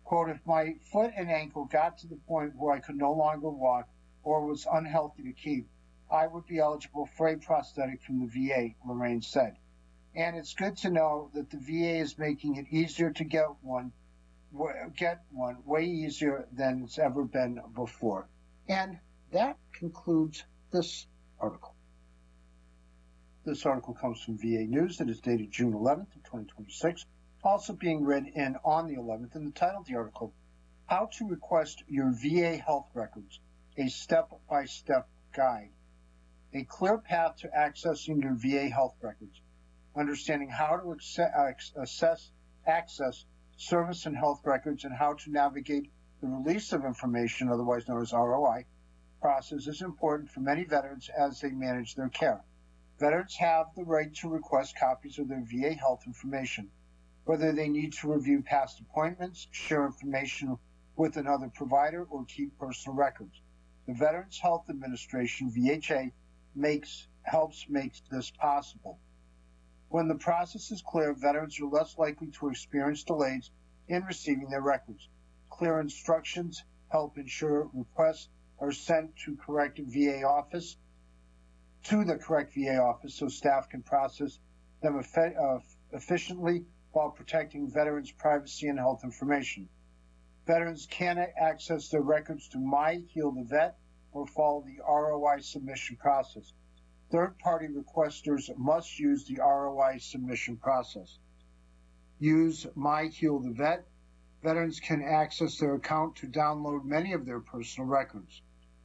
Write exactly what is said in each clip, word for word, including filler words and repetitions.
Quote, if my foot and ankle got to the point where I could no longer walk or was unhealthy to keep, I would be eligible for a prosthetic from the V A, Lorraine said. And it's good to know that the V A is making it easier to get one, get one way easier than it's ever been before. And that concludes this article. This article comes from V A News. It is dated June eleventh of twenty twenty-six, also being read in on the eleventh, and the title of the article, How to Request Your V A Health Records, a Step-by-Step Guide. A clear path to accessing your V A health records, understanding how to assess, access service and health records, and how to navigate the release of information, otherwise known as R O I, process is important for many veterans as they manage their care. Veterans have the right to request copies of their V A health information, whether they need to review past appointments, share information with another provider, or keep personal records. The Veterans Health Administration, V H A, makes helps make this possible. When the process is clear, veterans are less likely to experience delays in receiving their records. Clear instructions help ensure requests are sent to correct V A office to the correct V A office so staff can process them effe uh, efficiently while protecting veterans' privacy and health information. Veterans can access their records through My Heal the Vet or follow the R O I submission process. Third-party requesters must use the R O I submission process. Use My Heal the Vet. Veterans can access their account to download many of their personal records.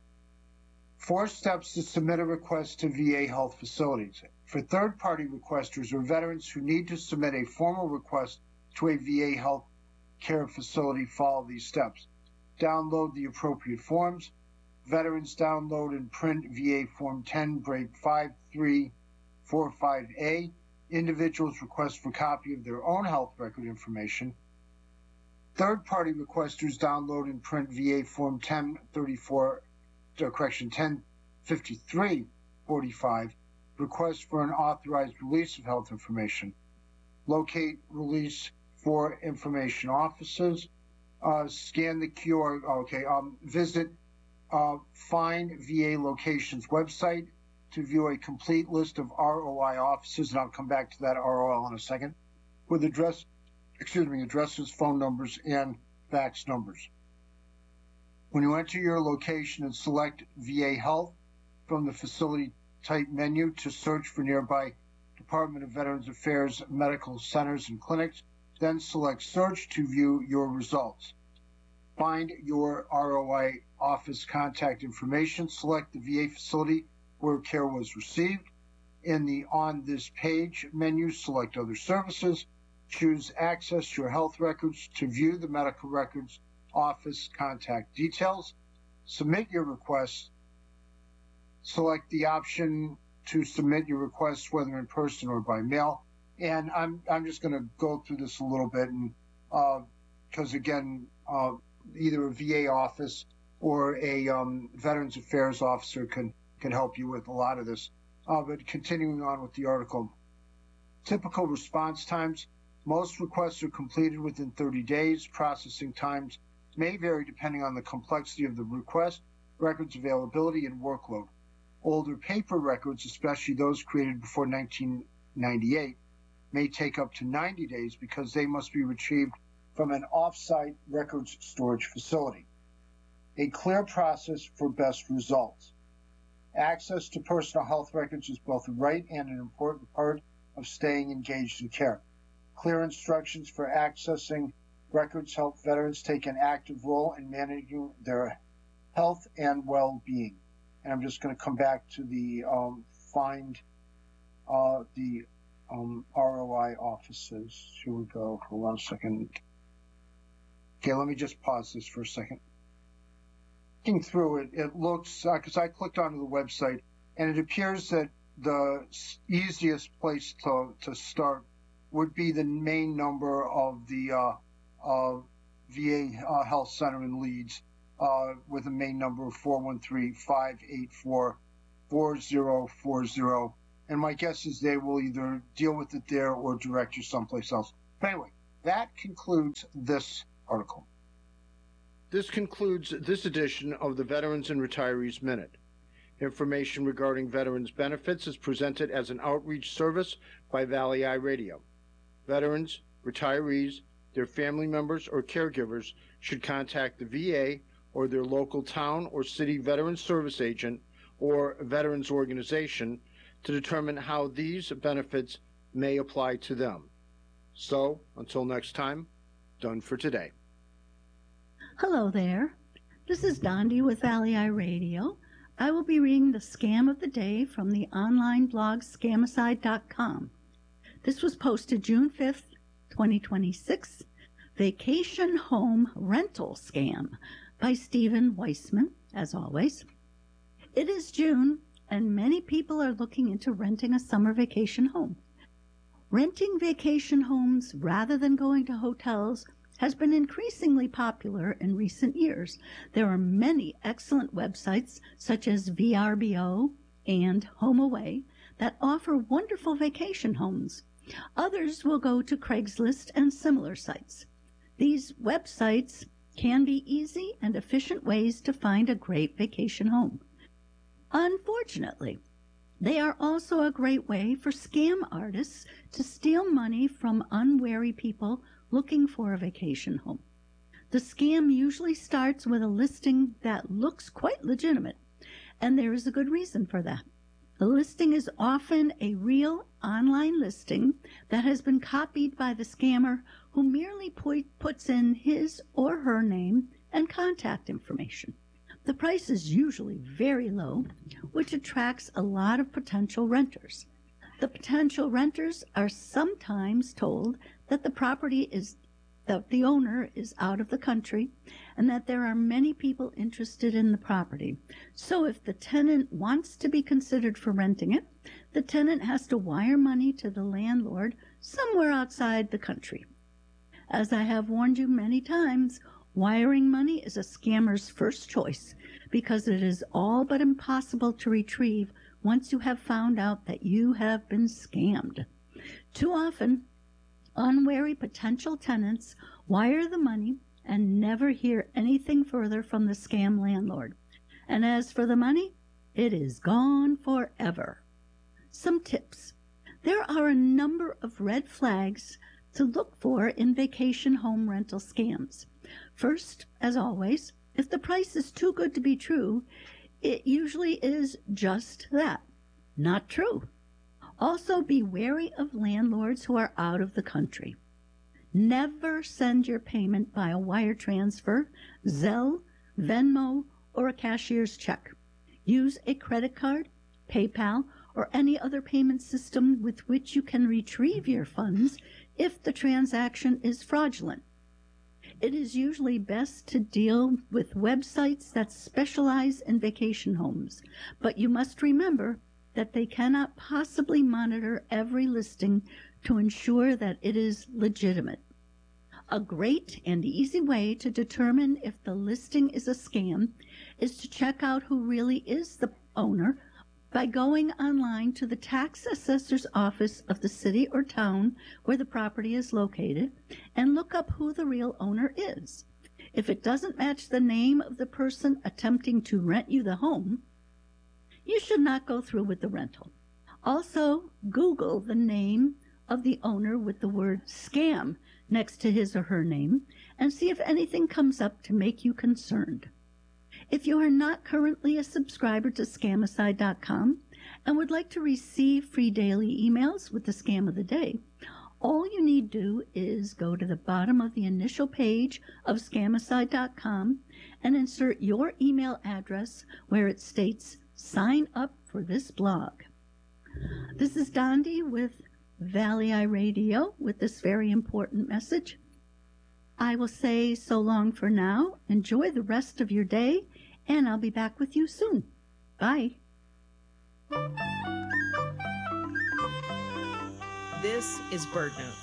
Four steps to submit a request to V A health facilities. For third-party requesters or veterans who need to submit a formal request to a V A health care facility, follow these steps. Download the appropriate forms. Veterans download and print V A Form ten, Break five three four five A. Individuals request for a copy of their own health record information. Third-party requesters download and print V A Form ten thirty-four, uh, correction, ten fifty-three forty-five, request for an authorized release of health information. Locate release for information offices. Uh, scan the Q R, okay, um, visit uh, Find V A Locations website to view a complete list of R O I offices, and I'll come back to that R O I in a second, with address, excuse me, addresses, phone numbers, and fax numbers. When you enter your location and select V A Health from the facility type menu to search for nearby Department of Veterans Affairs medical centers and clinics, then select Search to view your results. Find your R O I office contact information. Select the V A facility where care was received. In the On This Page menu, select Other Services. Choose Access Your Health Records to view the medical records office contact details. Submit your request. Select the option to submit your request, whether in person or by mail. And I'm I'm just going to go through this a little bit, and because uh, again, uh, either a V A office or a um, Veterans Affairs officer can can help you with a lot of this. Uh, but continuing on with the article, typical response times. Most requests are completed within thirty days. Processing times may vary depending on the complexity of the request, records availability, and workload. Older paper records, especially those created before nineteen ninety-eight, may take up to ninety days because they must be retrieved from an off-site records storage facility. A clear process for best results. Access to personal health records is both a right and an important part of staying engaged in care. Clear instructions for accessing records help veterans take an active role in managing their health and well-being. And I'm just going to come back to the um, find uh, the um, R O I offices. Here we go. Hold on a second. Okay, let me just pause this for a second. Looking through it, it looks, because uh, I clicked onto the website, and it appears that the easiest place to, to start would be the main number of the uh, uh, V A uh, Health Center in Leeds, uh, with a main number of four one three, five eight four, four zero four zero. And my guess is they will either deal with it there or direct you someplace else. But anyway, that concludes this article. This concludes this edition of the Veterans and Retirees Minute. Information regarding veterans benefits is presented as an outreach service by Valley Eye Radio. Veterans, retirees, their family members, or caregivers should contact the V A or their local town or city veterans service agent or veterans organization to determine how these benefits may apply to them. So, until next time, done for today. Hello there. This is Dondi with Valley Eye Radio. I will be reading the scam of the day from the online blog scamicide dot com. This was posted June fifth, twenty twenty-six. Vacation Home Rental Scam by Stephen Weissman, as always. It is June, and many people are looking into renting a summer vacation home. Renting vacation homes rather than going to hotels has been increasingly popular in recent years. There are many excellent websites such as V R B O and HomeAway that offer wonderful vacation homes. Others will go to Craigslist and similar sites. These websites can be easy and efficient ways to find a great vacation home. Unfortunately, they are also a great way for scam artists to steal money from unwary people looking for a vacation home. The scam usually starts with a listing that looks quite legitimate, and there is a good reason for that. The listing is often a real online listing that has been copied by the scammer, who merely puts in his or her name and contact information. The price is usually very low, which attracts a lot of potential renters. The potential renters are sometimes told that the property is that the owner is out of the country and that there are many people interested in the property. So if the tenant wants to be considered for renting it, the tenant has to wire money to the landlord somewhere outside the country. As I have warned you many times, wiring money is a scammer's first choice because it is all but impossible to retrieve once you have found out that you have been scammed. Too often, unwary potential tenants wire the money and never hear anything further from the scam landlord. And as for the money, it is gone forever. Some tips. There are a number of red flags to look for in vacation home rental scams. First, as always, if the price is too good to be true, it usually is just that, not true. Also, be wary of landlords who are out of the country. Never send your payment by a wire transfer, Zelle, Venmo, or a cashier's check. Use a credit card, PayPal, or any other payment system with which you can retrieve your funds if the transaction is fraudulent. It is usually best to deal with websites that specialize in vacation homes, but you must remember that they cannot possibly monitor every listing to ensure that it is legitimate. A great and easy way to determine if the listing is a scam is to check out who really is the owner by going online to the tax assessor's office of the city or town where the property is located and look up who the real owner is. If it doesn't match the name of the person attempting to rent you the home, you should not go through with the rental. Also, Google the name of the owner with the word scam next to his or her name and see if anything comes up to make you concerned. If you are not currently a subscriber to scamicide dot com and would like to receive free daily emails with the scam of the day, all you need do is go to the bottom of the initial page of scamicide dot com and insert your email address where it states sign up for this blog. This is Dondi with Valley Eye Radio with this very important message. I will say so long for now. Enjoy the rest of your day, and I'll be back with you soon. Bye. This is BirdNote.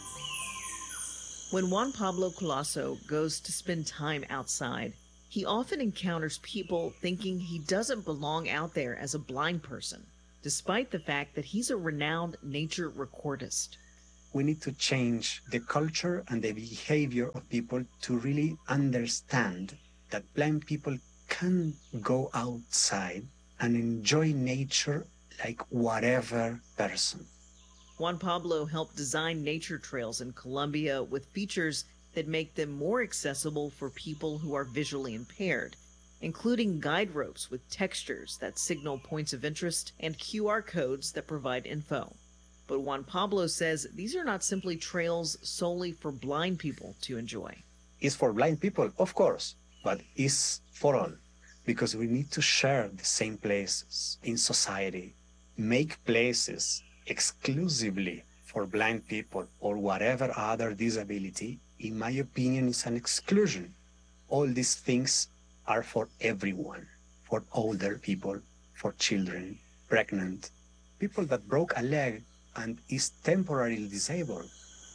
When Juan Pablo Colasso goes to spend time outside, he often encounters people thinking he doesn't belong out there as a blind person, despite the fact that he's a renowned nature recordist. We need to change the culture and the behavior of people to really understand that blind people can go outside and enjoy nature like whatever person. Juan Pablo helped design nature trails in Colombia with features that make them more accessible for people who are visually impaired, including guide ropes with textures that signal points of interest and Q R codes that provide info. But Juan Pablo says these are not simply trails solely for blind people to enjoy. It's for blind people, of course, but it's for all, because we need to share the same places in society, make places exclusively for blind people or whatever other disability, in my opinion, is an exclusion. All these things are for everyone, for older people, for children, pregnant, people that broke a leg and is temporarily disabled.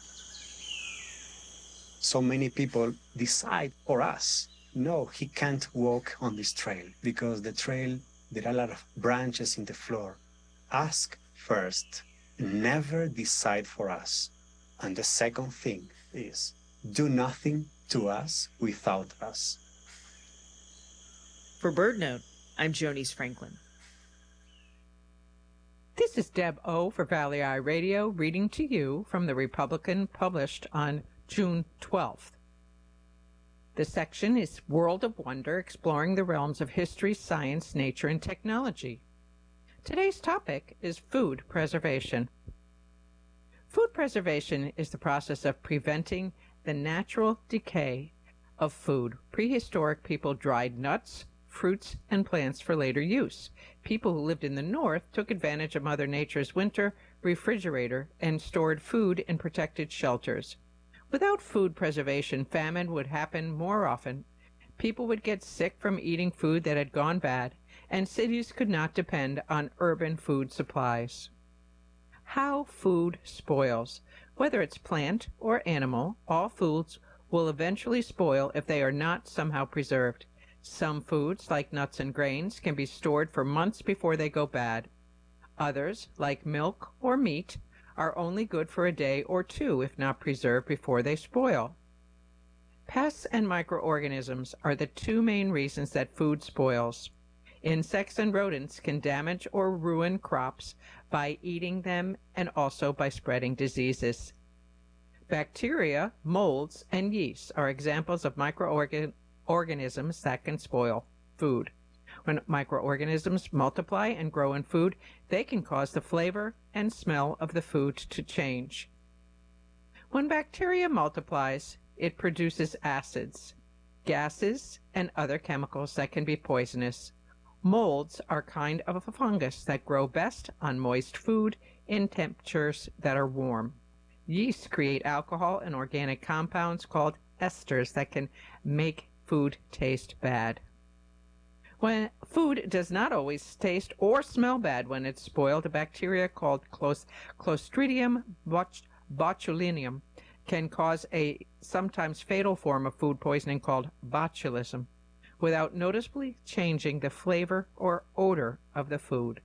So many people decide for us, no, he can't walk on this trail because the trail, there are a lot of branches in the floor. Ask first, never decide for us. And the second thing is, do nothing to us without us. For BirdNote, I'm Jonice Franklin. This is Deb O. for Valley Eye Radio, reading to you from the Republican published on June twelfth. The section is World of Wonder, exploring the realms of history, science, nature, and technology. Today's topic is food preservation. Food preservation is the process of preventing the natural decay of food. Prehistoric people dried nuts, fruits, and plants for later use. People who lived in the north took advantage of Mother Nature's winter refrigerator and stored food in protected shelters. Without food preservation, famine would happen more often. People would get sick from eating food that had gone bad, and cities could not depend on urban food supplies. How food spoils. Whether it's plant or animal, all foods will eventually spoil if they are not somehow preserved. Some foods, like nuts and grains, can be stored for months before they go bad. Others, like milk or meat, are only good for a day or two if not preserved before they spoil. Pests and microorganisms are the two main reasons that food spoils. Insects and rodents can damage or ruin crops by eating them and also by spreading diseases. Bacteria, molds, and yeast are examples of microorganisms that can spoil food. When microorganisms multiply and grow in food, they can cause the flavor and smell of the food to change. When bacteria multiplies, it produces acids, gases, and other chemicals that can be poisonous. Molds are a kind of a fungus that grow best on moist food in temperatures that are warm. Yeasts create alcohol and organic compounds called esters that can make food taste bad. When food does not always taste or smell bad when it's spoiled, a bacteria called Clostridium botulinum can cause a sometimes fatal form of food poisoning called botulism, without noticeably changing the flavor or odor of the food.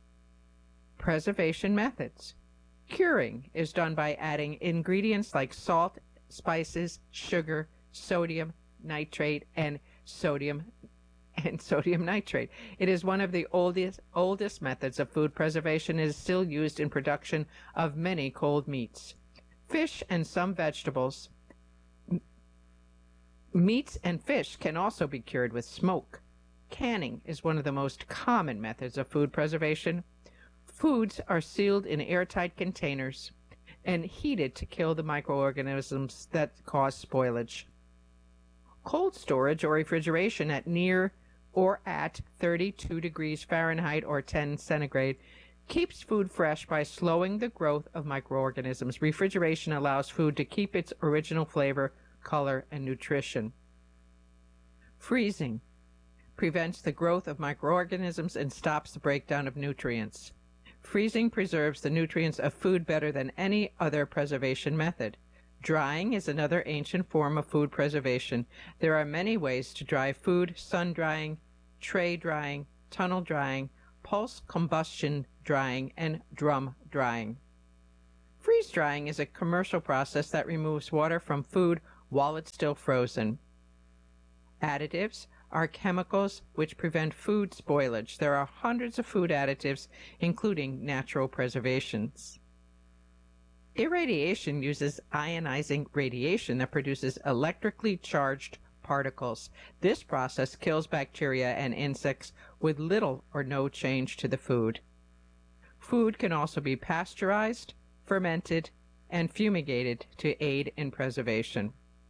Preservation methods. Curing is done by adding ingredients like salt, spices, sugar, sodium nitrate, and sodium and sodium nitrate. It is one of the oldest oldest methods of food preservation and is still used in production of many cold meats. Fish and some vegetables. Meats and fish can also be cured with smoke. Canning is one of the most common methods of food preservation. Foods are sealed in airtight containers and heated to kill the microorganisms that cause spoilage. Cold storage or refrigeration at near or at thirty-two degrees Fahrenheit or ten centigrade keeps food fresh by slowing the growth of microorganisms. Refrigeration allows food to keep its original flavor, color, and nutrition. Freezing prevents the growth of microorganisms and stops the breakdown of nutrients. Freezing preserves the nutrients of food better than any other preservation method. Drying is another ancient form of food preservation. There are many ways to dry food: sun drying, tray drying, tunnel drying, pulse combustion drying, and drum drying. Freeze drying is a commercial process that removes water from food while it's still frozen. Additives are chemicals which prevent food spoilage. There are hundreds of food additives, including natural preservations. Irradiation uses ionizing radiation that produces electrically charged particles. This process kills bacteria and insects with little or no change to the food. Food can also be pasteurized, fermented, and fumigated to aid in preservation.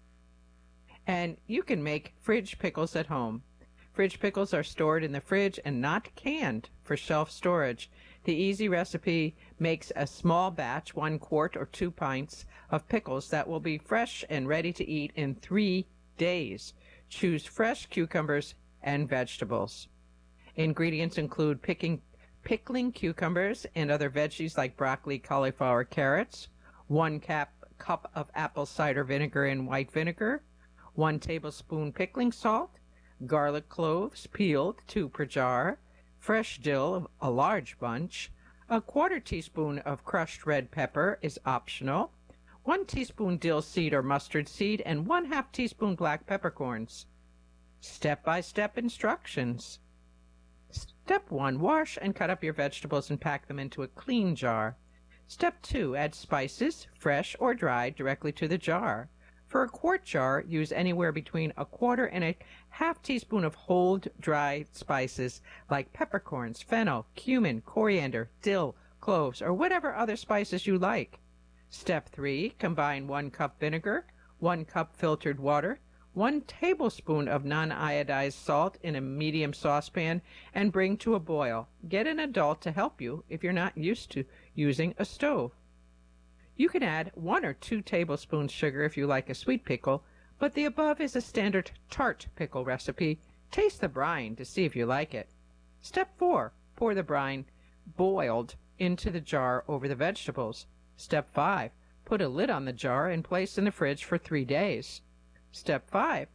And you can make fridge pickles at home. Fridge pickles are stored in the fridge and not canned for shelf storage. The easy recipe makes a small batch, one quart or two pints, of pickles that will be fresh and ready to eat in three days. Choose fresh cucumbers and vegetables. Ingredients include picking, pickling cucumbers and other veggies like broccoli, cauliflower, carrots, one cap, cup of apple cider vinegar and white vinegar, one tablespoon pickling salt, garlic cloves peeled, two per jar, fresh dill, a large bunch, a quarter teaspoon of crushed red pepper is optional, one teaspoon dill seed or mustard seed, and one half teaspoon black peppercorns. Step-by-step instructions. Step one, wash and cut up your vegetables and pack them into a clean jar. Step two, add spices, fresh or dried, directly to the jar. For a quart jar, use anywhere between a quarter and a half teaspoon of whole dry spices like peppercorns, fennel, cumin, coriander, dill, cloves, or whatever other spices you like. Step three, combine one cup vinegar, one cup filtered water, one tablespoon of non-iodized salt in a medium saucepan, and bring to a boil. Get an adult to help you if you're not used to using a stove. You can add one or two tablespoons sugar if you like a sweet pickle, but the above is a standard tart pickle recipe. Taste the brine to see if you like it. Step four, pour the brine boiled into the jar over the vegetables. Step five, put a lid on the jar and place in the fridge for three days. Step five,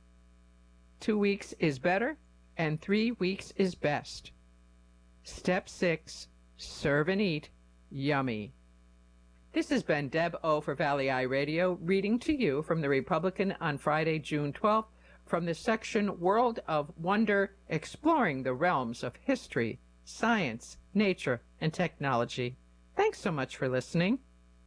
two weeks is better and three weeks is best. Step six, serve and eat. Yummy. This has been Deb O. for Valley Eye Radio, reading to you from the Republican on Friday, June twelfth, from the section World of Wonder, exploring the realms of history, science, nature, and technology. Thanks so much for listening.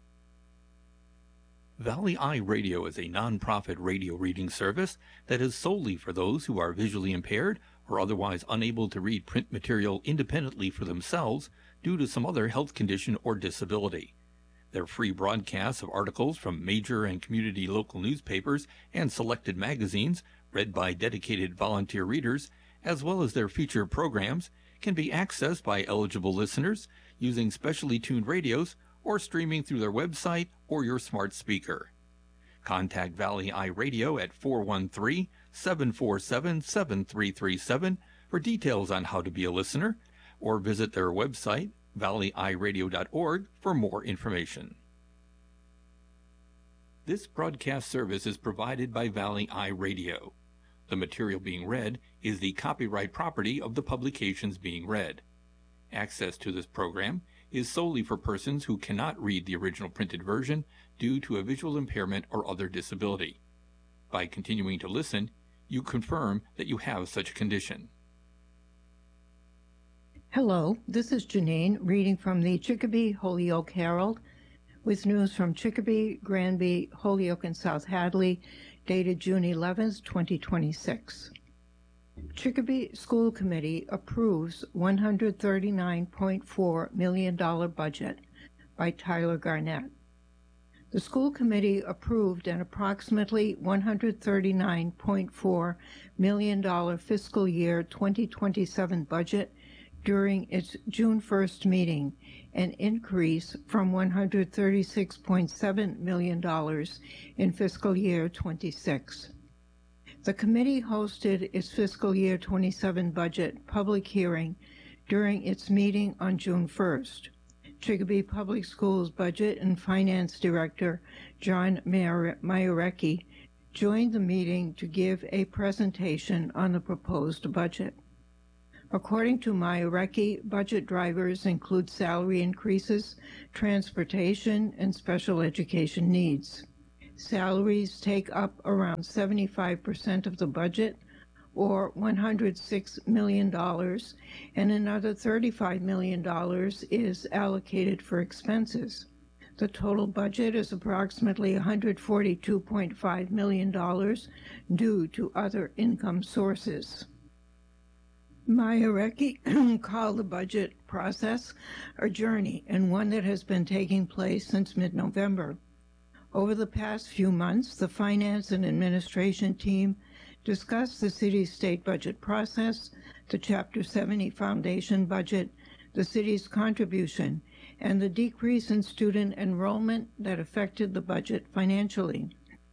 Valley Eye Radio is a non-profit radio reading service that is solely for those who are visually impaired or otherwise unable to read print material independently for themselves due to some other health condition or disability. Their free broadcasts of articles from major and community local newspapers and selected magazines, read by dedicated volunteer readers, as well as their featured programs, can be accessed by eligible listeners using specially tuned radios or streaming through their website or your smart speaker. Contact Valley Eye Radio at four one three, seven four seven, seven three three seven for details on how to be a listener, or visit their website, valley eye radio dot org, for more information. This broadcast service is provided by Valley Eye Radio. The material being read is the copyright property of the publications being read. Access to this program is solely for persons who cannot read the original printed version due to a visual impairment or other disability. By continuing to listen, you confirm that you have such a condition. Hello, this is Janine reading from the Chicopee Holyoke Herald with news from Chicopee, Granby, Holyoke, and South Hadley, dated June eleventh, twenty twenty-six. Chicopee School Committee approves one hundred thirty-nine point four million dollars budget by Tyler Garnett. The school committee approved an approximately one hundred thirty-nine point four million dollars fiscal year twenty twenty-seven budget during its June first meeting, an increase from one hundred thirty-six point seven million dollars in fiscal year twenty-six. The committee hosted its fiscal year twenty-seven budget public hearing during its meeting on June first. Chicopee Public Schools Budget and Finance Director John Mayerecki joined the meeting to give a presentation on the proposed budget. According to Mayerecki, budget drivers include salary increases, transportation, and special education needs. Salaries take up around seventy-five percent of the budget, or one hundred six million dollars, and another thirty-five million dollars is allocated for expenses. The total budget is approximately one hundred forty-two point five million dollars due to other income sources. Maya Recchi called the budget process a journey and one that has been taking place since mid-November. Over the past few months, the Finance and Administration team discussed the city's state budget process, the Chapter seventy Foundation budget, the city's contribution, and the decrease in student enrollment that affected the budget financially.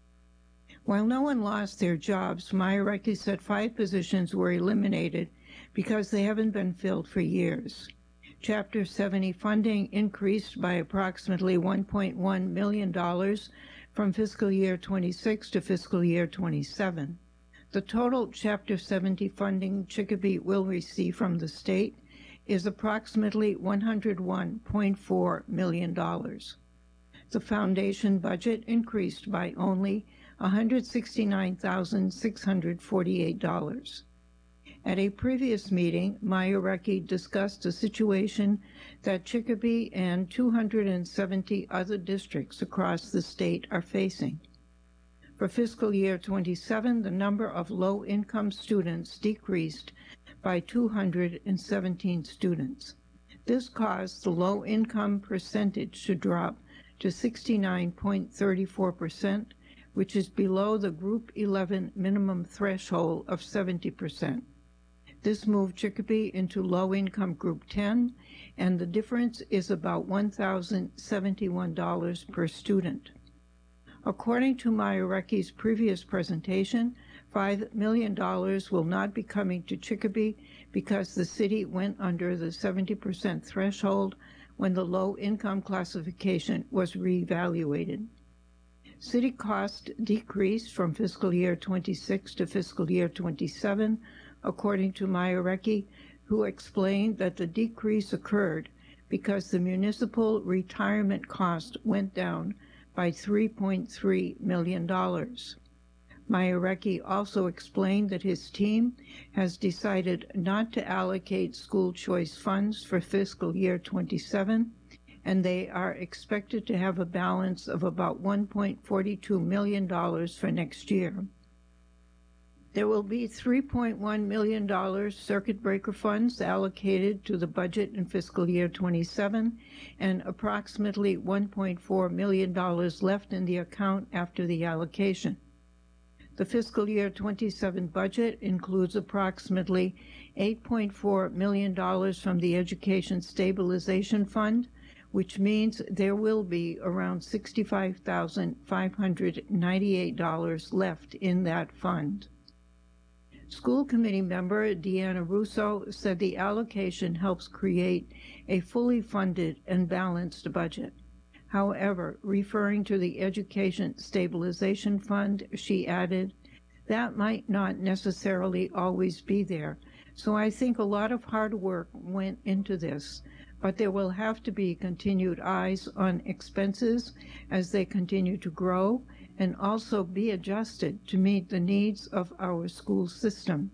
While no one lost their jobs, Maya Recchi said five positions were eliminated because they haven't been filled for years. Chapter seventy funding increased by approximately one point one million dollars from fiscal year twenty-six to fiscal year twenty-seven. The total Chapter seventy funding Chicopee will receive from the state is approximately one hundred one point four million dollars. The foundation budget increased by only one hundred sixty-nine thousand six hundred forty-eight dollars. At a previous meeting, Maya Recchi discussed a situation that Chicopee and two hundred seventy other districts across the state are facing. For fiscal year twenty-seven, the number of low-income students decreased by two hundred seventeen students. This caused the low-income percentage to drop to sixty-nine point three four percent, which is below the Group eleven minimum threshold of seventy percent. This moved Chicopee into low-income Group ten, and the difference is about one thousand seventy-one dollars per student. According to Maya Recchi's previous presentation, five million dollars will not be coming to Chicopee because the city went under the seventy percent threshold when the low-income classification was reevaluated. City cost decreased from fiscal year twenty-six to fiscal year twenty-seven, according to Maya Recchi, who explained that the decrease occurred because the municipal retirement cost went down by three point three million dollars. Maya Recchi also explained that his team has decided not to allocate school choice funds for fiscal year twenty-seven, and they are expected to have a balance of about one point four two million dollars for next year. There will be three point one million dollars circuit breaker funds allocated to the budget in fiscal year twenty-seven and approximately one point four million dollars left in the account after the allocation. The fiscal year twenty-seven budget includes approximately eight point four million dollars from the Education Stabilization Fund, which means there will be around sixty-five thousand five hundred ninety-eight dollars left in that fund. School committee member Deanna Russo said the allocation helps create a fully funded and balanced budget. However, referring to the Education Stabilization Fund, she added, that might not necessarily always be there. So I think a lot of hard work went into this, but there will have to be continued eyes on expenses as they continue to grow and also be adjusted to meet the needs of our school system.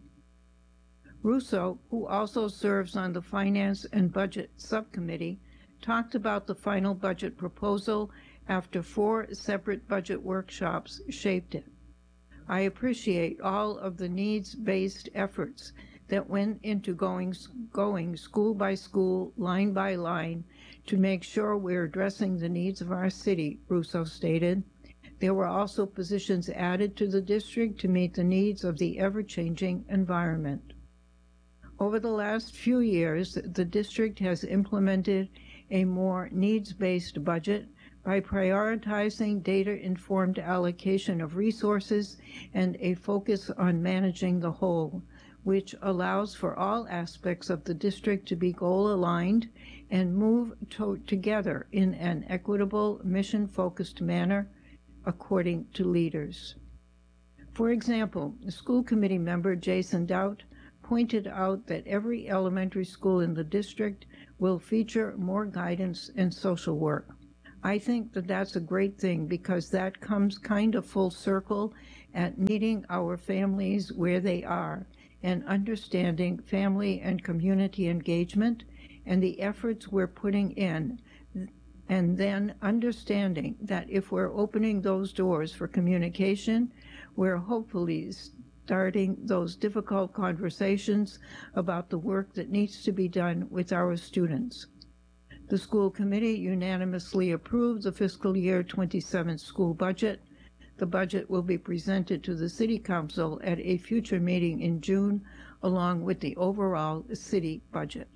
Russo, who also serves on the Finance and Budget Subcommittee, talked about the final budget proposal after four separate budget workshops shaped it. I appreciate all of the needs-based efforts that went into going, going school by school, line by line, to make sure we're addressing the needs of our city, Russo stated. There were also positions added to the district to meet the needs of the ever-changing environment. Over the last few years, the district has implemented a more needs-based budget by prioritizing data-informed allocation of resources and a focus on managing the whole, which allows for all aspects of the district to be goal-aligned and move to- together in an equitable, mission-focused manner according to leaders. For example, school committee member Jason Doubt pointed out that every elementary school in the district will feature more guidance and social work. I think that that's a great thing because that comes kind of full circle at meeting our families where they are and understanding family and community engagement and the efforts we're putting in, and then understanding that if we're opening those doors for communication, we're hopefully starting those difficult conversations about the work that needs to be done with our students. The school committee unanimously approved the fiscal year twenty-seven school budget. The budget will be presented to the City Council at a future meeting in June, along with the overall city budget.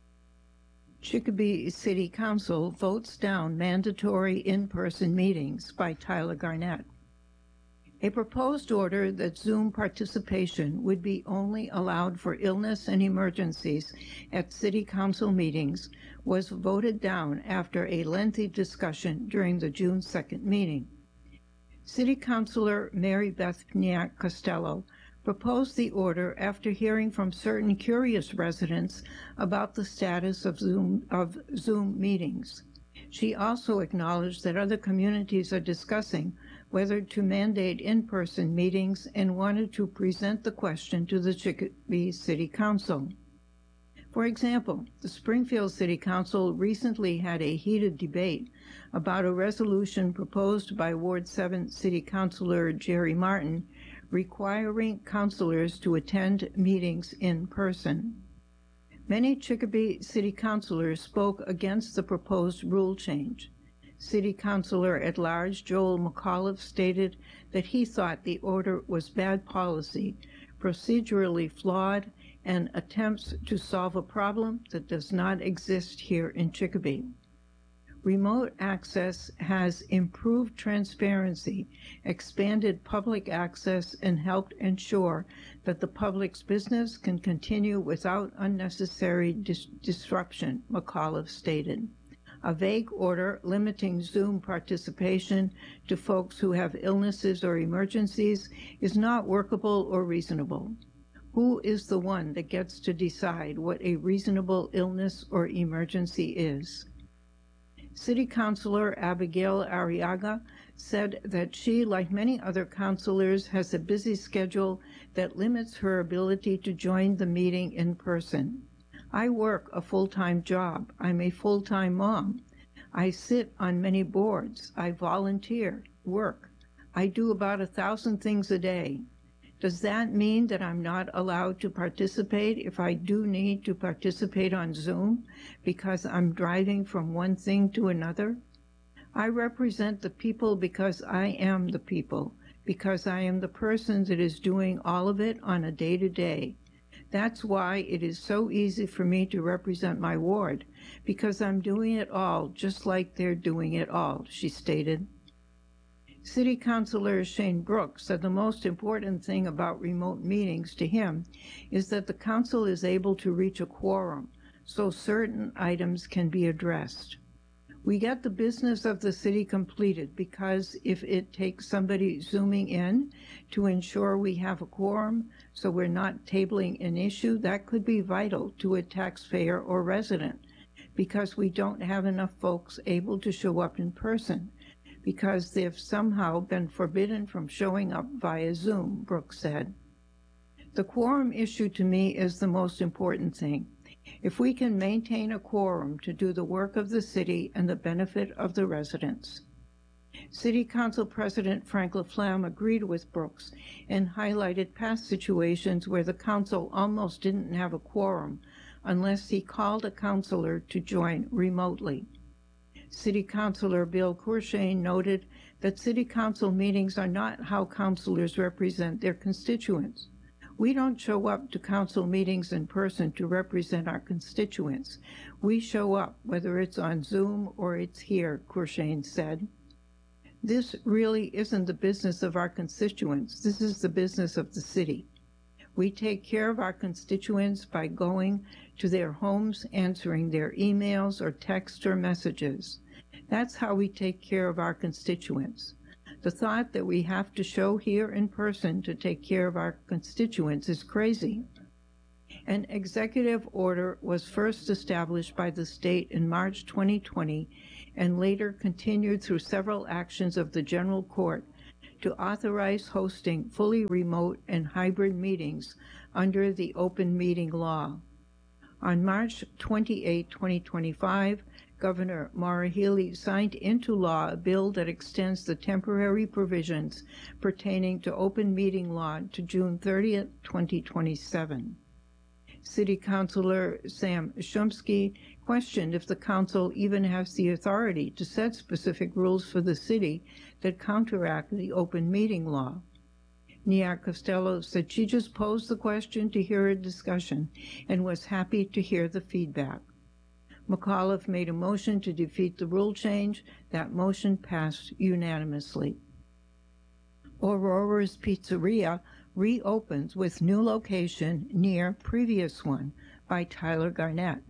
Chicopee City Council votes down mandatory in-person meetings by Tyler Garnett. A proposed order that Zoom participation would be only allowed for illness and emergencies at City Council meetings was voted down after a lengthy discussion during the June second meeting. City Councilor Mary Beth Pniak Costello proposed the order after hearing from certain curious residents about the status of Zoom, of Zoom meetings. She also acknowledged that other communities are discussing whether to mandate in-person meetings and wanted to present the question to the Chicopee City Council. For example, the Springfield City Council recently had a heated debate about a resolution proposed by Ward seven City Councilor Jerry Martin requiring councilors to attend meetings in person. Many Chicopee City Councilors spoke against the proposed rule change. City Councilor at Large Joel McAuliffe stated that he thought the order was bad policy, procedurally flawed, and attempts to solve a problem that does not exist here in Chicopee. Remote access has improved transparency, expanded public access, and helped ensure that the public's business can continue without unnecessary dis- disruption, McAuliffe stated. A vague order limiting Zoom participation to folks who have illnesses or emergencies is not workable or reasonable. Who is the one that gets to decide what a reasonable illness or emergency is? City Councilor Abigail Arriaga said that she, like many other councilors, has a busy schedule that limits her ability to join the meeting in person. I work a full-time job. I'm a full-time mom. I sit on many boards. I volunteer, work. I do about a thousand things a day. Does that mean that I'm not allowed to participate if I do need to participate on Zoom because I'm driving from one thing to another? I represent the people because I am the people, because I am the person that is doing all of it on a day-to-day. That's why it is so easy for me to represent my ward, because I'm doing it all just like they're doing it all, she stated. City Councilor Shane Brooks said the most important thing about remote meetings to him is that the council is able to reach a quorum so certain items can be addressed. We get the business of the city completed because if it takes somebody zooming in to ensure we have a quorum so we're not tabling an issue, that could be vital to a taxpayer or resident because we don't have enough folks able to show up in person, because they've somehow been forbidden from showing up via Zoom, Brooks said. The quorum issue to me is the most important thing. If we can maintain a quorum to do the work of the city and the benefit of the residents. City Council President Frank LaFlamme agreed with Brooks and highlighted past situations where the council almost didn't have a quorum unless he called a councilor to join remotely. City Councilor Bill Courchain noted that city council meetings are not how councilors represent their constituents. We don't show up to council meetings in person to represent our constituents. We show up whether it's on Zoom or it's here, Courchain said. This really isn't the business of our constituents. This is the business of the city. We take care of our constituents by going to their homes, answering their emails or texts or messages. That's how we take care of our constituents. The thought that we have to show here in person to take care of our constituents is crazy. An executive order was first established by the state in March twenty twenty and later continued through several actions of the General Court to authorize hosting fully remote and hybrid meetings under the open meeting law. On March twenty-eighth, twenty twenty-five, Governor Maura Healey signed into law a bill that extends the temporary provisions pertaining to open meeting law to June thirtieth, twenty twenty-seven. City Councilor Sam Shumsky questioned if the council even has the authority to set specific rules for the city that counteract the open meeting law. Nia Costello said she just posed the question to hear a discussion and was happy to hear the feedback. McAuliffe made a motion to defeat the rule change. That motion passed unanimously. Aurora's Pizzeria reopens with new location near previous one by Tyler Garnett.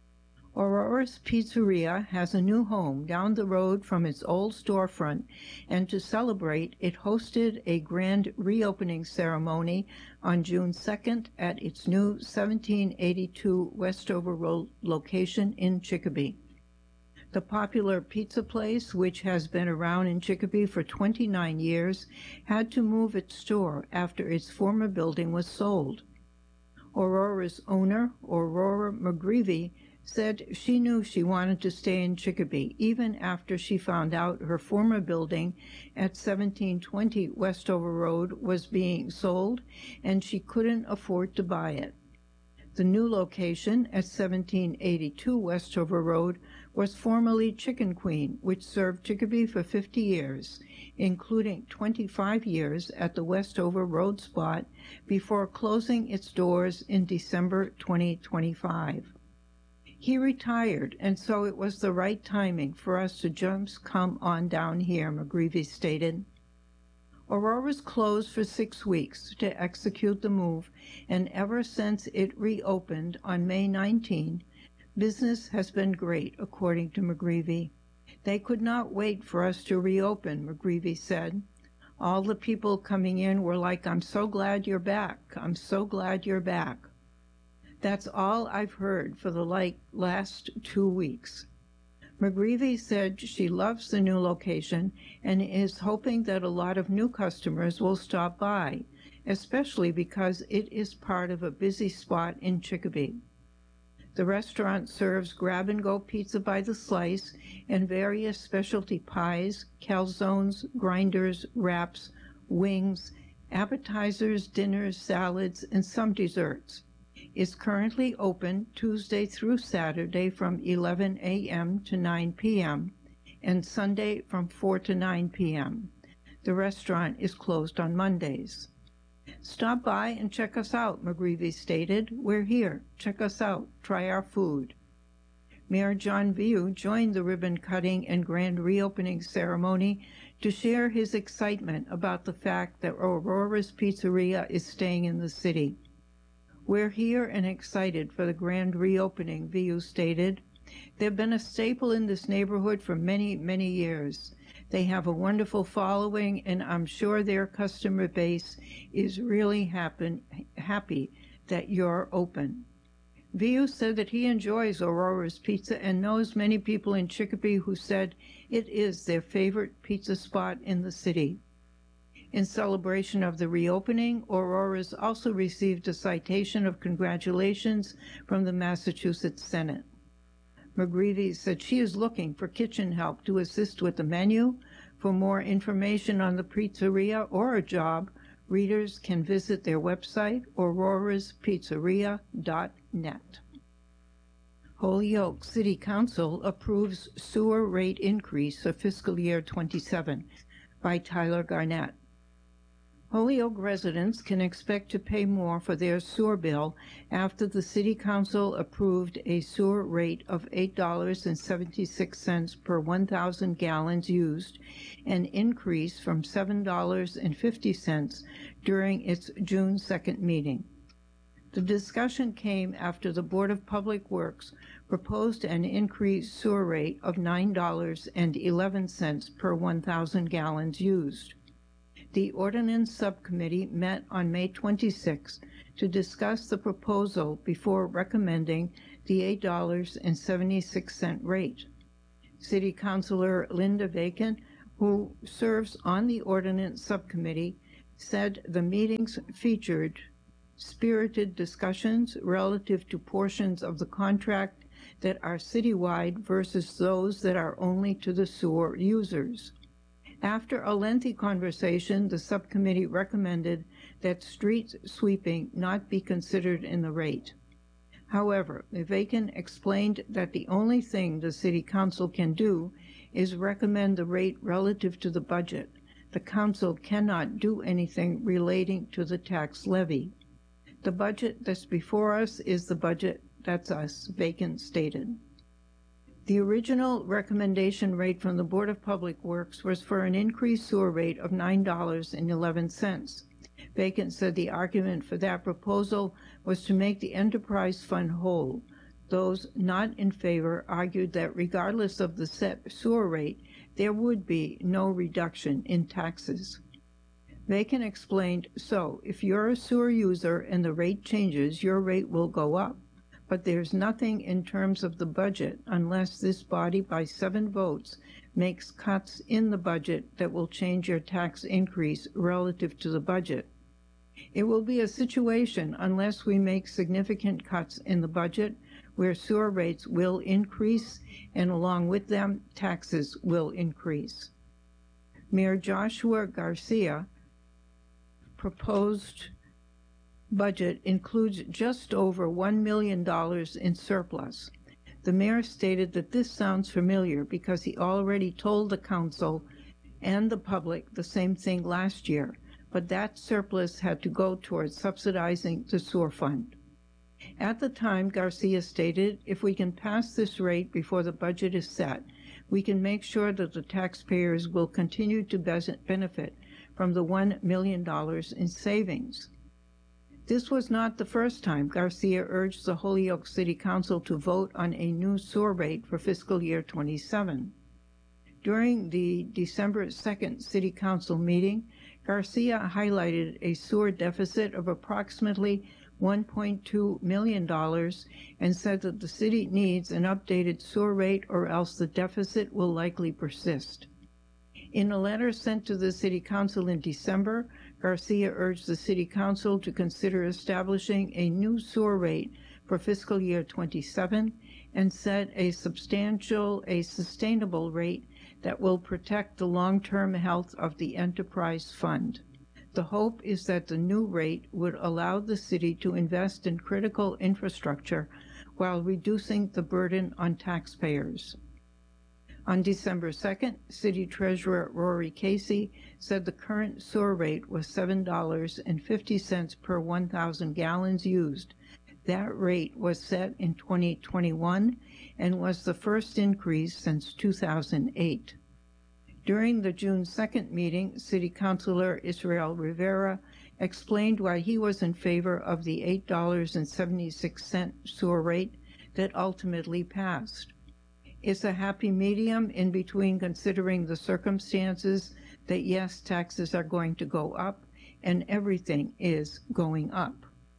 Aurora's Pizzeria has a new home down the road from its old storefront, and to celebrate, it hosted a grand reopening ceremony on June second at its new seventeen eighty-two Westover Road location in Chicopee. The popular pizza place, which has been around in Chicopee for twenty-nine years, had to move its store after its former building was sold. Aurora's owner, Aurora McGreevy, said she knew she wanted to stay in Chicopee even after she found out her former building at seventeen twenty Westover Road was being sold and she couldn't afford to buy it. The new location at seventeen eighty-two Westover Road was formerly Chicken Queen, which served Chicopee for fifty years, including twenty-five years at the Westover Road spot before closing its doors in December twenty twenty-five. He retired, and so it was the right timing for us to just come on down here, McGreevy stated. Aurora's closed for six weeks to execute the move, and ever since it reopened on May nineteenth, business has been great, according to McGreevy. They could not wait for us to reopen, McGreevy said. All the people coming in were like, "I'm so glad you're back. I'm so glad you're back." That's all I've heard for the like last two weeks. McGreevy said she loves the new location and is hoping that a lot of new customers will stop by, especially because it is part of a busy spot in Chicopee. The restaurant serves grab-and-go pizza by the slice and various specialty pies, calzones, grinders, wraps, wings, appetizers, dinners, salads, and some desserts. Is currently open Tuesday through Saturday from eleven a m to nine p m and Sunday from four to nine p m The restaurant is closed on Mondays. Stop by and check us out, McGreevy stated. We're here. Check us out. Try our food. Mayor John Viu joined the ribbon-cutting and grand reopening ceremony to share his excitement about the fact that Aurora's Pizzeria is staying in the city. We're here and excited for the grand reopening, Viu stated. They've been a staple in this neighborhood for many, many years. They have a wonderful following, and I'm sure their customer base is really happen, happy that you're open. Viu said that he enjoys Aurora's Pizza and knows many people in Chicopee who said it is their favorite pizza spot in the city. In celebration of the reopening, Aurora's also received a citation of congratulations from the Massachusetts Senate. McGreevy said she is looking for kitchen help to assist with the menu. For more information on the pizzeria or a job, readers can visit their website, auroras pizzeria dot net. Holyoke City Council approves sewer rate increase for fiscal year twenty-seven by Tyler Garnett. Holyoke residents can expect to pay more for their sewer bill after the City Council approved a sewer rate of eight dollars and seventy-six cents per one thousand gallons used, an increase from seven dollars and fifty cents during its June second meeting. The discussion came after the Board of Public Works proposed an increased sewer rate of nine dollars and eleven cents per one thousand gallons used. The Ordinance Subcommittee met on May twenty-sixth to discuss the proposal before recommending the eight dollars and seventy-six cents rate. City Councilor Linda Vacan, who serves on the Ordinance Subcommittee, said the meetings featured spirited discussions relative to portions of the contract that are citywide versus those that are only to the sewer users. After a lengthy conversation, the subcommittee recommended that street sweeping not be considered in the rate. However, Vacan explained that the only thing the City Council can do is recommend the rate relative to the budget. The Council cannot do anything relating to the tax levy. The budget that's before us is the budget that's us, Vacan stated. The original recommendation rate from the Board of Public Works was for an increased sewer rate of nine dollars and eleven cents. Vacan said the argument for that proposal was to make the enterprise fund whole. Those not in favor argued that regardless of the set sewer rate, there would be no reduction in taxes. Vacan explained, so if you're a sewer user and the rate changes, your rate will go up. But there's nothing in terms of the budget unless this body by seven votes makes cuts in the budget that will change your tax increase relative to the budget. It will be a situation unless we make significant cuts in the budget where sewer rates will increase and along with them taxes will increase. Mayor Joshua Garcia proposed budget includes just over one million dollars in surplus. The mayor stated that this sounds familiar because he already told the council and the public the same thing last year, but that surplus had to go towards subsidizing the sewer fund. At the time, Garcia stated, if we can pass this rate before the budget is set, we can make sure that the taxpayers will continue to benefit from the one million dollars in savings. This was not the first time Garcia urged the Holyoke City Council to vote on a new sewer rate for fiscal year twenty-seven. During the December second City Council meeting, Garcia highlighted a sewer deficit of approximately one point two million dollars and said that the city needs an updated sewer rate or else the deficit will likely persist. In a letter sent to the City Council in December, Garcia urged the City Council to consider establishing a new sewer rate for fiscal year twenty-seven and set a substantial, a sustainable rate that will protect the long-term health of the enterprise fund. The hope is that the new rate would allow the city to invest in critical infrastructure while reducing the burden on taxpayers. On December second, City Treasurer Rory Casey said the current sewer rate was seven dollars and fifty cents per one thousand gallons used. That rate was set in twenty twenty-one and was the first increase since two thousand eight. During the June second meeting, City Councilor Israel Rivera explained why he was in favor of the eight dollars and seventy-six cents sewer rate that ultimately passed. It's a happy medium in between considering the circumstances that yes, taxes are going to go up and everything is going up.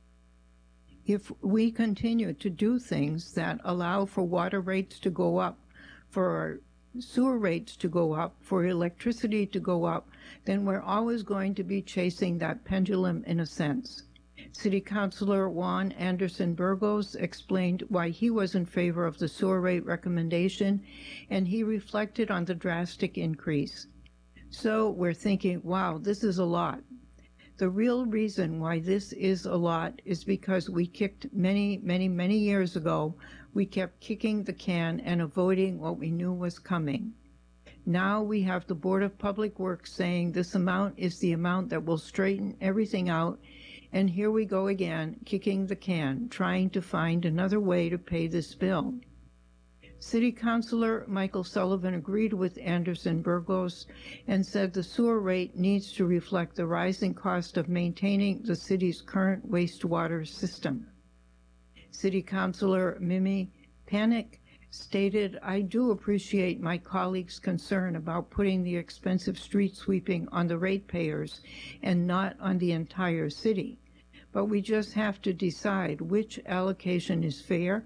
If we continue to do things that allow for water rates to go up, for sewer rates to go up, for electricity to go up, then we're always going to be chasing that pendulum in a sense. City Councilor Juan Anderson Burgos explained why he was in favor of the sewer rate recommendation, and he reflected on the drastic increase. So we're thinking, wow, this is a lot. The real reason why this is a lot is because we kicked many, many, many years ago, we kept kicking the can and avoiding what we knew was coming. Now we have the Board of Public Works saying this amount is the amount that will straighten everything out, and here we go again, kicking the can, trying to find another way to pay this bill. City Councilor Michael Sullivan agreed with Anderson Burgos and said the sewer rate needs to reflect the rising cost of maintaining the city's current wastewater system. City Councilor Mimi Panic stated, I do appreciate my colleagues' concern about putting the expensive street sweeping on the ratepayers and not on the entire city. But we just have to decide which allocation is fair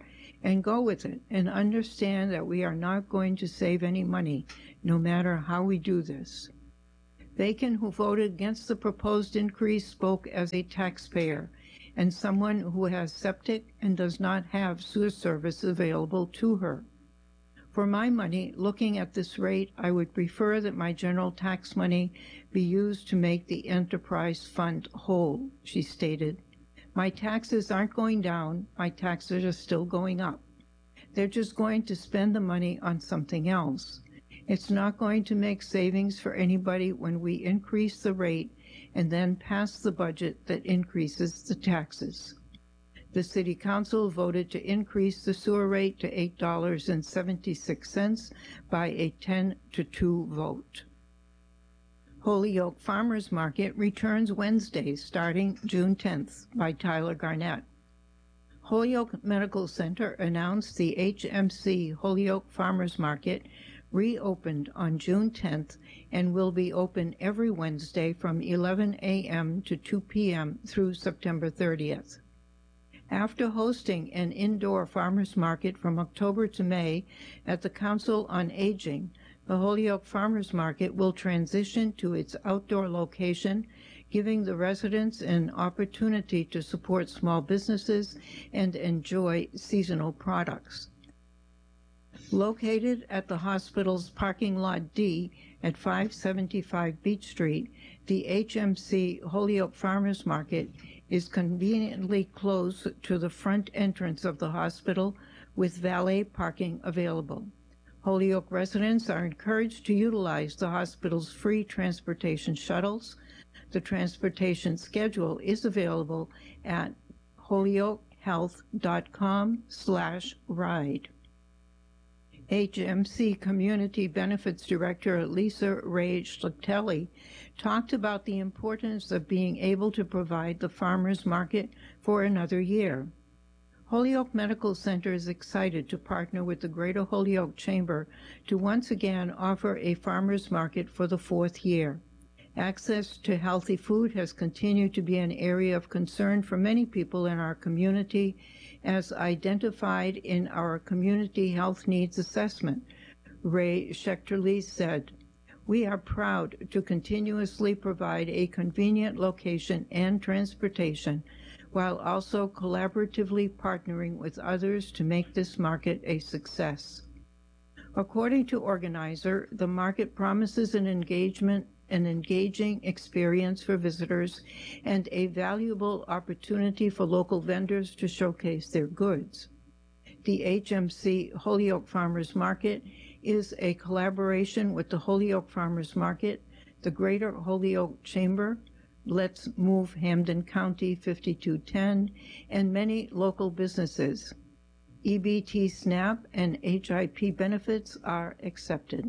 and go with it and understand that we are not going to save any money, no matter how we do this. Bacon, who voted against the proposed increase, spoke as a taxpayer and someone who has septic and does not have sewer service available to her. For my money, looking at this rate, I would prefer that my general tax money be used to make the enterprise fund whole, she stated. My taxes aren't going down, my taxes are still going up. They're just going to spend the money on something else. It's not going to make savings for anybody when we increase the rate and then pass the budget that increases the taxes. The City Council voted to increase the sewer rate to eight dollars and seventy-six cents by a ten to two vote. Holyoke Farmers Market returns Wednesday, starting June tenth, by Tyler Garnett. Holyoke Medical Center announced the H M C Holyoke Farmers Market reopened on June tenth and will be open every Wednesday from eleven a m to two p m through September thirtieth. After hosting an indoor farmers market from October to May at the Council on Aging, the Holyoke Farmers Market will transition to its outdoor location, giving the residents an opportunity to support small businesses and enjoy seasonal products. Located at the hospital's parking lot D at five seventy-five Beach Street, the H M C Holyoke Farmers Market is conveniently close to the front entrance of the hospital with valet parking available. Holyoke residents are encouraged to utilize the hospital's free transportation shuttles. The transportation schedule is available at holyokehealth.com slash ride. H M C Community Benefits Director Lisa Ray Schlichtelli talked about the importance of being able to provide the farmers market for another year. Holyoke Medical Center is excited to partner with the Greater Holyoke Chamber to once again offer a farmers market for the fourth year. Access to healthy food has continued to be an area of concern for many people in our community, as identified in our Community Health Needs Assessment. Ray Schechterle said, "We are proud to continuously provide a convenient location and transportation while also collaboratively partnering with others to make this market a success." According to organizer, the market promises an engagement an engaging experience for visitors and a valuable opportunity for local vendors to showcase their goods. The H M C Holyoke Farmers Market is a collaboration with the Holyoke Farmers Market, the Greater Holyoke Chamber, Let's Move Hampden County fifty-two ten, and many local businesses. E B T SNAP and H I P benefits are accepted.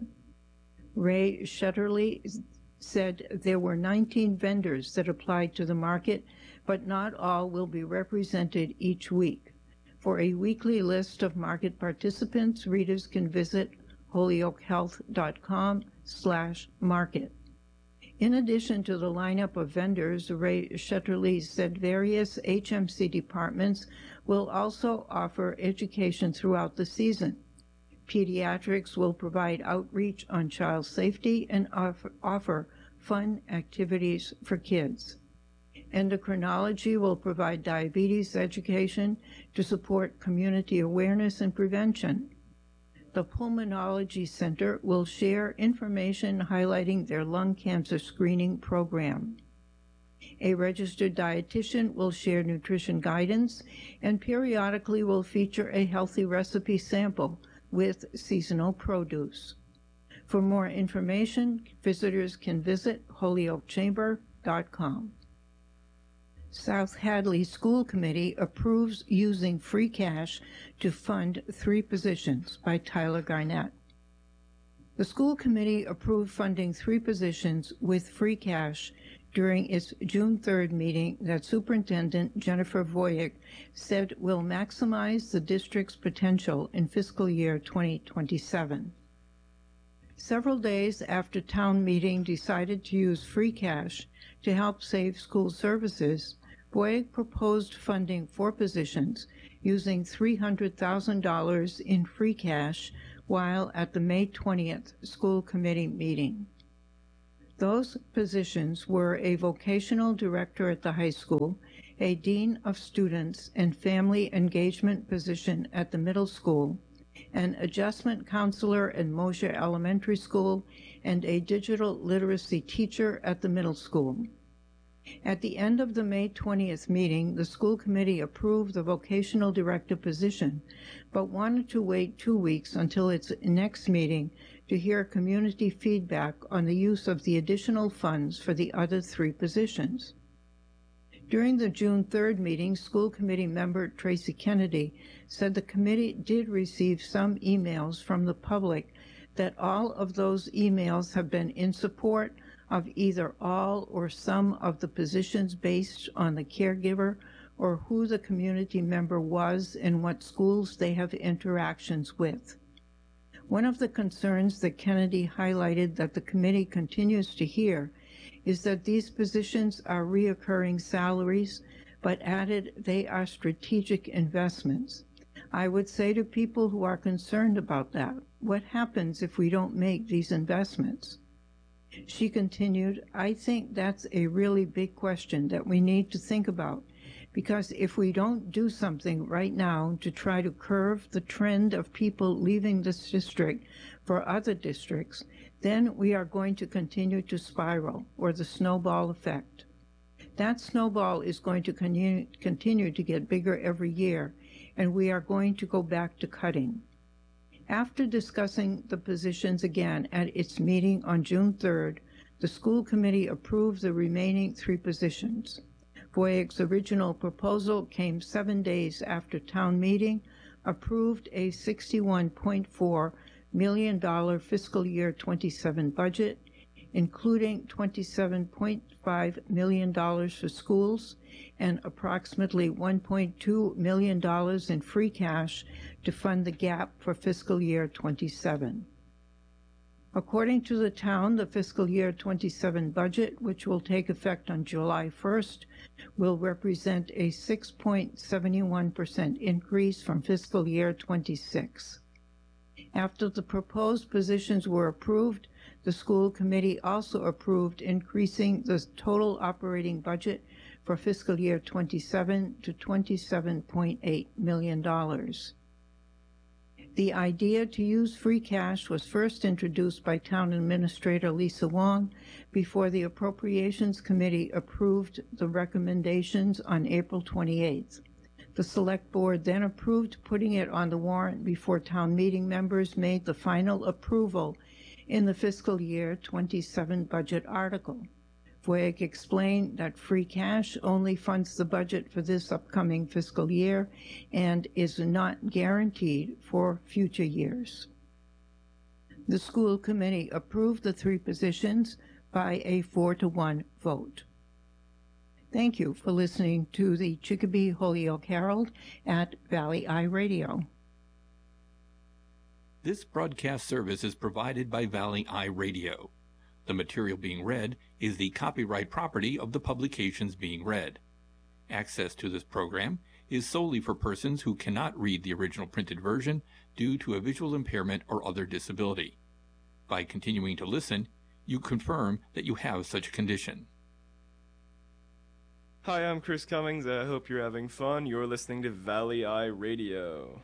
Ray Schechterle said there were nineteen vendors that applied to the market, but not all will be represented each week. For a weekly list of market participants, readers can visit holyokehealth.com slash market. In addition to the lineup of vendors, Ray Schechterle said various H M C departments will also offer education throughout the season. Pediatrics will provide outreach on child safety and offer, offer fun activities for kids. Endocrinology will provide diabetes education to support community awareness and prevention. The Pulmonology Center will share information highlighting their lung cancer screening program. A registered dietitian will share nutrition guidance and periodically will feature a healthy recipe sample with seasonal produce. For more information, visitors can visit holyoke chamber dot com. South Hadley School Committee approves using free cash to fund three positions by Tyler Garnett. The school committee approved funding three positions with free cash during its June third meeting that Superintendent Jennifer Voyek said will maximize the district's potential in fiscal year twenty twenty-seven. Several days after town meeting decided to use free cash to help save school services, Voyek proposed funding four positions, using three hundred thousand dollars in free cash while at the May twentieth school committee meeting. Those positions were a vocational director at the high school, a dean of students and family engagement position at the middle school, an adjustment counselor at Mosher Elementary School, and a digital literacy teacher at the middle school. At the end of the May twentieth meeting, the school committee approved the vocational director position, but wanted to wait two weeks until its next meeting to hear community feedback on the use of the additional funds for the other three positions. During the June third meeting, school committee member Tracy Kennedy said the committee did receive some emails from the public that all of those emails have been in support of either all or some of the positions based on the caregiver or who the community member was and what schools they have interactions with. One of the concerns that Kennedy highlighted that the committee continues to hear is that these positions are reoccurring salaries, but added they are strategic investments. I would say to people who are concerned about that, what happens if we don't make these investments? She continued, I think that's a really big question that we need to think about, because if we don't do something right now to try to curb the trend of people leaving this district for other districts, then we are going to continue to spiral, or the snowball effect. That snowball is going to continue, continue to get bigger every year, and we are going to go back to cutting. After discussing the positions again at its meeting on June third, the school committee approved the remaining three positions. Voyag's original proposal came seven days after town meeting, approved a sixty-one point four million dollars fiscal year twenty-seven budget, including twenty-seven point five million dollars for schools and approximately one point two million dollars in free cash to fund the gap for fiscal year twenty-seven. According to the town, the fiscal year twenty-seven budget, which will take effect on July first, will represent a six point seven one percent increase from fiscal year twenty-six. After the proposed positions were approved, the school committee also approved increasing the total operating budget for fiscal year twenty-seven to twenty-seven point eight million dollars. The idea to use free cash was first introduced by Town Administrator Lisa Wong before the Appropriations Committee approved the recommendations on April twenty-eighth. The Select Board then approved putting it on the warrant before town meeting members made the final approval in the fiscal year twenty-seven budget article. Voyag explained that free cash only funds the budget for this upcoming fiscal year and is not guaranteed for future years. The school committee approved the three positions by a four to one vote. Thank you for listening to the Chicopee Holyoke Herald at Valley Eye Radio. This broadcast service is provided by Valley Eye Radio. The material being read is the copyright property of the publications being read. Access to this program is solely for persons who cannot read the original printed version due to a visual impairment or other disability. By continuing to listen, you confirm that you have such a condition. Hi, I'm Chris Cummings. I hope you're having fun. You're listening to Valley Eye Radio.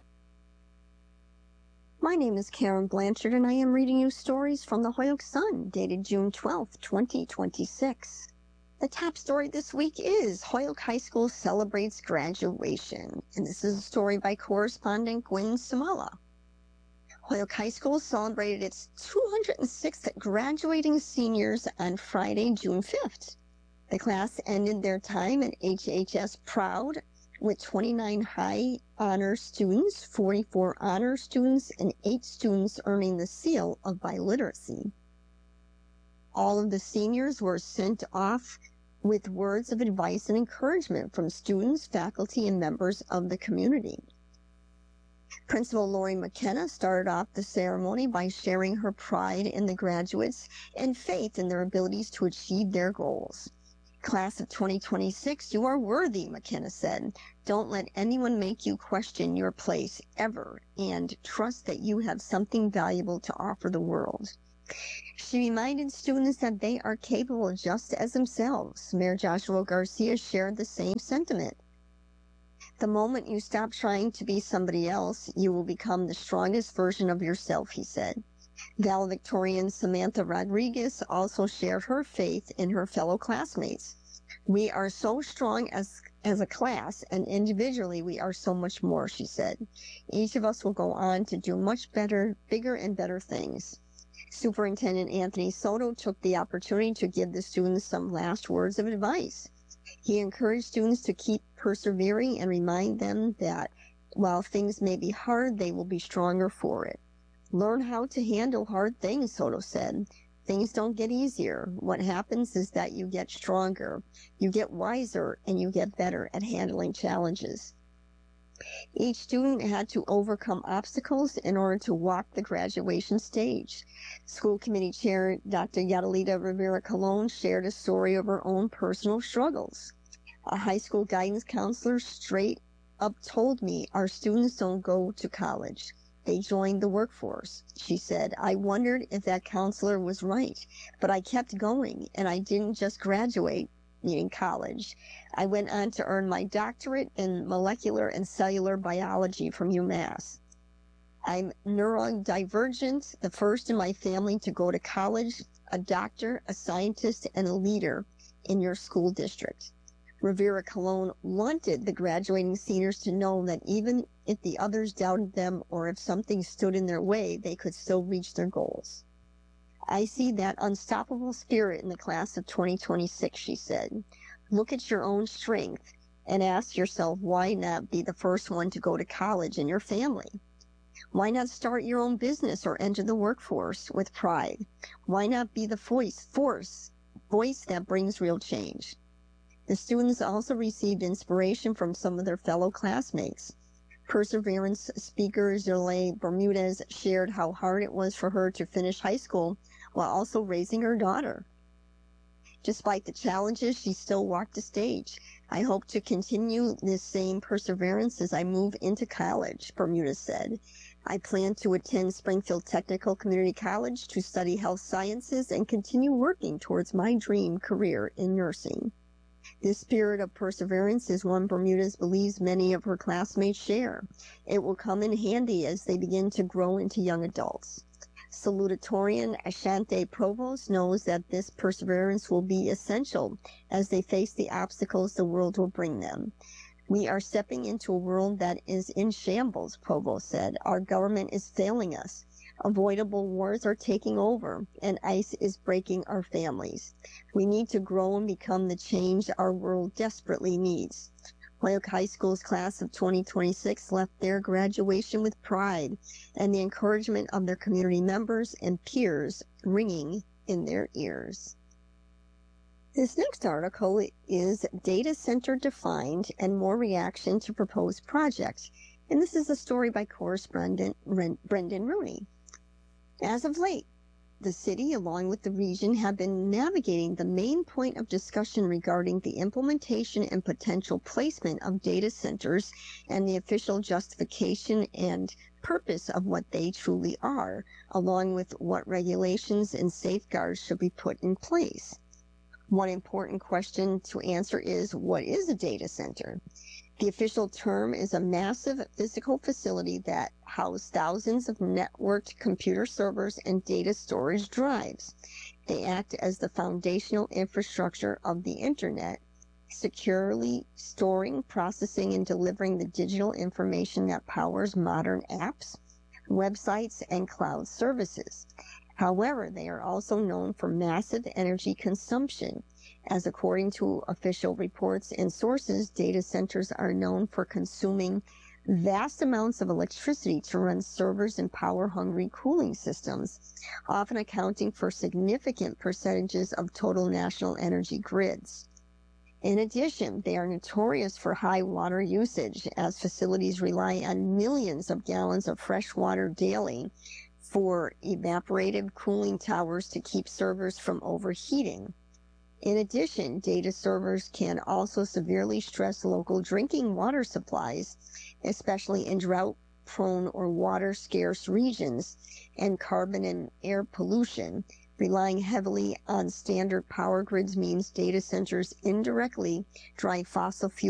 My name is Karen Blanchard, and I am reading you stories from the Holyoke Sun, dated June twelfth, twenty twenty-six. The top story this week is Holyoke High School celebrates graduation, and this is a story by correspondent Gwen Sumala. Holyoke High School celebrated its two hundred sixth graduating seniors on Friday, June fifth. The class ended their time at H H S proud, with twenty-nine high honor students, forty-four honor students, and eight students earning the seal of biliteracy. All of the seniors were sent off with words of advice and encouragement from students, faculty, and members of the community. Principal Lori McKenna started off the ceremony by sharing her pride in the graduates and faith in their abilities to achieve their goals. Class of twenty twenty-six, you are worthy, McKenna said. Don't let anyone make you question your place ever, and trust that you have something valuable to offer the world. She reminded students that they are capable just as themselves. Mayor Joshua Garcia shared the same sentiment. The moment you stop trying to be somebody else, you will become the strongest version of yourself, he said. Valedictorian Samantha Rodriguez also shared her faith in her fellow classmates. We are so strong as, as a class, and individually we are so much more, she said. Each of us will go on to do much better, bigger and better things. Superintendent Anthony Soto took the opportunity to give the students some last words of advice. He encouraged students to keep persevering and remind them that while things may be hard, they will be stronger for it. Learn how to handle hard things, Soto said. Things don't get easier. What happens is that you get stronger, you get wiser, and you get better at handling challenges. Each student had to overcome obstacles in order to walk the graduation stage. School Committee Chair Doctor Yadalita Rivera Colon shared a story of her own personal struggles. A high school guidance counselor straight up told me our students don't go to college. They joined the workforce. She said, I wondered if that counselor was right, but I kept going, and I didn't just graduate, meaning college. I went on to earn my doctorate in molecular and cellular biology from UMass. I'm neurodivergent, the first in my family to go to college, a doctor, a scientist, and a leader in your school district. Rivera Colon wanted the graduating seniors to know that even if the others doubted them or if something stood in their way, they could still reach their goals. I see that unstoppable spirit in the class of twenty twenty-six, she said. Look at your own strength and ask yourself, why not be the first one to go to college in your family? Why not start your own business or enter the workforce with pride? Why not be the voice, force, voice that brings real change? The students also received inspiration from some of their fellow classmates. Perseverance speaker Zerlay Bermudez shared how hard it was for her to finish high school while also raising her daughter. Despite the challenges, she still walked the stage. I hope to continue this same perseverance as I move into college, Bermudez said. I plan to attend Springfield Technical Community College to study health sciences and continue working towards my dream career in nursing. This spirit of perseverance is one Bermudez believes many of her classmates share. It will come in handy as they begin to grow into young adults. Salutatorian Ashante Provost knows that this perseverance will be essential as they face the obstacles the world will bring them. We are stepping into a world that is in shambles, Provost said. Our government is failing us. Avoidable wars are taking over, and ICE is breaking our families. We need to grow and become the change our world desperately needs. Holyoke High School's class of twenty twenty-six left their graduation with pride and the encouragement of their community members and peers ringing in their ears. This next article is Data Center Defined and More Reaction to Proposed Projects, and this is a story by correspondent Brendan Rooney. As of late, the city, along with the region, have been navigating the main point of discussion regarding the implementation and potential placement of data centers and the official justification and purpose of what they truly are, along with what regulations and safeguards should be put in place. One important question to answer is, what is a data center? The official term is a massive physical facility that houses thousands of networked computer servers and data storage drives. They act as the foundational infrastructure of the Internet, securely storing, processing, and delivering the digital information that powers modern apps, websites, and cloud services. However, they are also known for massive energy consumption, as according to official reports and sources, data centers are known for consuming vast amounts of electricity to run servers and power-hungry cooling systems, often accounting for significant percentages of total national energy grids. In addition, they are notorious for high water usage, as facilities rely on millions of gallons of fresh water daily for evaporative cooling towers to keep servers from overheating. In addition, data servers can also severely stress local drinking water supplies, especially in drought-prone or water-scarce regions, and carbon and air pollution. Relying heavily on standard power grids means data centers indirectly drive fossil fuel